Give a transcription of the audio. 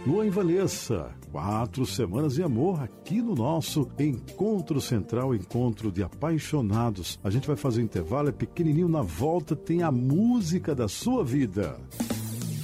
Luan e Vanessa, 4 semanas de amor aqui no nosso Encontro Central, Encontro de Apaixonados. A gente vai fazer um intervalo, é pequenininho, na volta tem a música da sua vida.